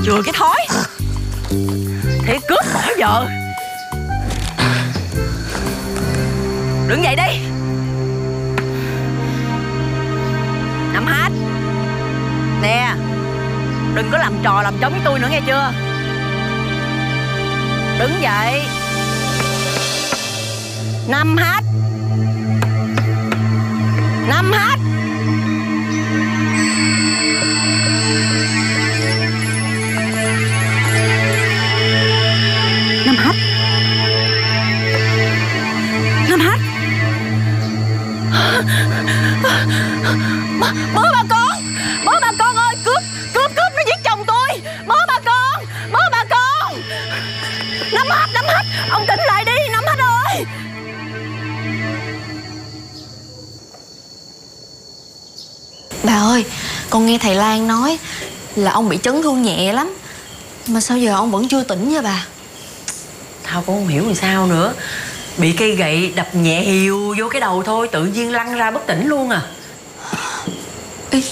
Chừa cái thói. Thiệt cướp bỏ vợ. Đứng dậy đi. Nằm hết. Nè, đừng có làm trò làm trống với tôi nữa nghe chưa. Đứng dậy. Nằm hết. Nằm hết. Nằm hết. Nằm hết. Bố bà con. Bố bà con ơi. Cướp nó giết chồng tôi. Bố bà con. Bố bà con. Nằm hết. Nằm hết. Ông tỉnh lại đi. Nằm hết rồi. Bà ơi, con nghe thầy Lan nói là ông bị chấn thương nhẹ lắm. Mà sao giờ ông vẫn chưa tỉnh vậy bà? Tao cũng không hiểu làm sao nữa. Bị cây gậy đập nhẹ hiu vô cái đầu thôi, tự nhiên lăn ra bất tỉnh luôn à. Ê.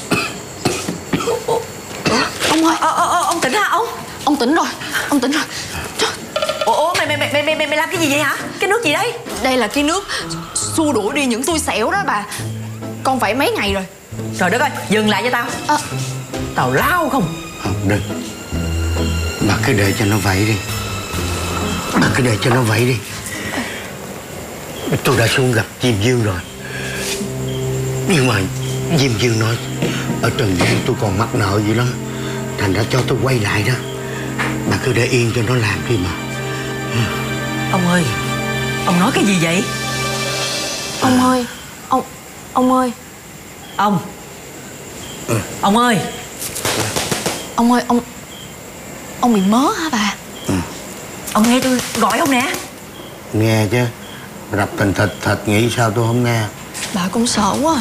Ông ơi. Ông tỉnh hả ông? Ông tỉnh rồi. Ông tỉnh rồi. Ủa mày làm cái gì vậy hả? Cái nước gì đấy? Đây là cái nước xua đuổi đi những xui xẻo đó bà. Con phải mấy ngày rồi. Trời đất ơi, dừng lại cho tao. Tào lao không? Không, đừng. Bà cứ để cho nó vậy đi. Bà cứ để cho nó vậy đi. Tôi đã xuống gặp Diêm Dương rồi. Nhưng mà Diêm Dương nói ở Trần gian tôi còn mắc nợ gì lắm, thành đã cho tôi quay lại đó. Bà cứ để yên cho nó làm đi mà. Ông ơi, ông nói cái gì vậy? Ông ơi. Ông ơi. Ông ơi. Ông ơi, ông bị mớ hả bà? Ông nghe tôi gọi không nè? Nghe chứ. Rập tình thịt nghĩ sao tôi không nghe. Bà cũng sợ quá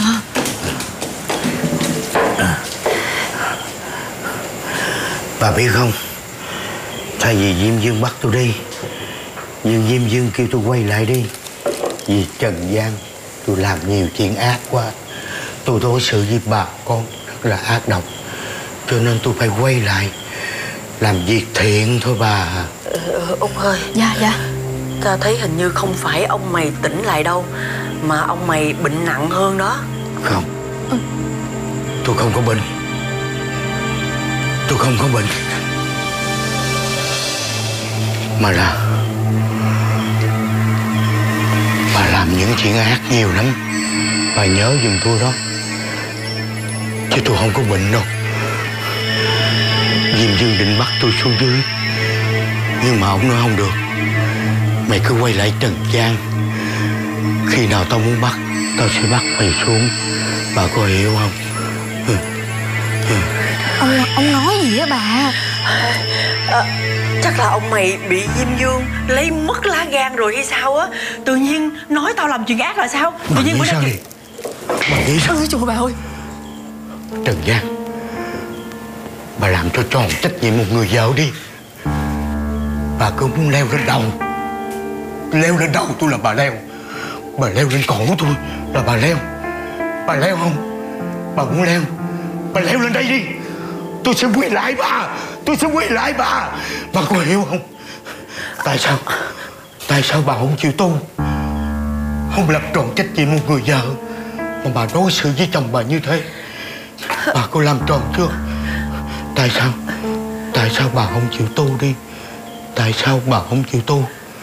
à. Bà biết không, thay vì Diêm Dương bắt tôi đi, nhưng Diêm Dương kêu tôi quay lại đi. Vì Trần gian tôi làm nhiều chuyện ác quá. Tôi đối xử với bà con rất là ác độc, cho nên tôi phải quay lại làm việc thiện thôi bà. Ông ơi. Dạ. Ta thấy hình như không phải ông mày tỉnh lại đâu, mà ông mày bệnh nặng hơn đó. Không. Tôi không có bệnh. Tôi không có bệnh. Mà là bà làm những chuyện ác nhiều lắm. Bà nhớ giùm tôi đó. Chứ tôi không có bệnh đâu. Diêm Dương định bắt tôi xuống dưới, nhưng mà ông nói không được. Mày cứ quay lại Trần gian. Khi nào tao muốn bắt, tao sẽ bắt mày xuống. Bà có hiểu không? Ông nói gì á bà? Chắc là ông mày bị Diêm Dương lấy mất lá gan rồi hay sao á. Tự nhiên nói tao làm chuyện ác là sao? Bà nghĩ sao đi? Bà nghĩ sao? Trời bà ơi. Trần gian, bà làm cho tròn trách nhiệm một người vợ đi. Bà cứ muốn leo lên đầu. Leo lên đầu tôi là bà leo. Bà leo lên cổ tôi là bà leo. Bà leo không? Bà muốn leo, bà leo lên đây đi. Tôi sẽ quay lại bà. Tôi sẽ quay lại bà. Bà có hiểu không? Tại sao bà không chịu tu, không lập tròn trách nhiệm một người vợ, mà bà đối xử với chồng bà như thế? Bà có làm tròn chưa? Tại sao bà không chịu tu đi? Tại sao bà không chịu tu?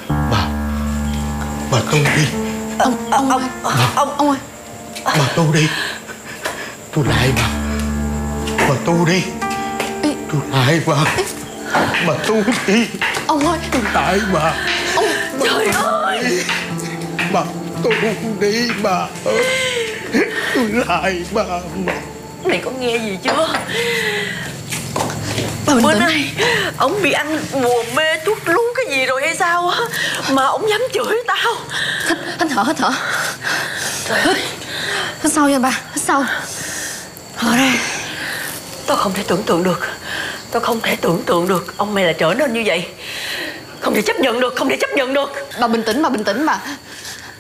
Bà tu đi. Ông ơi. Bà tu đi. Tôi lại bà. Bà tu đi. Tôi lại bà. Bà tu đi. Ông ơi. Tôi lại bà. Trời ơi. Bà tu đi bà ơi. Tôi lại bà. Mày có nghe gì chưa? Bữa nay ông bị ăn bùa mê thuốc lú cái gì rồi hay sao á, mà ông dám chửi tao. Hít thở. Trời ơi. Hít sâu nha ba. Hít sâu. Thở ra. Tao không thể tưởng tượng được ông mày là trở nên như vậy. Không thể chấp nhận được. Bà bình tĩnh.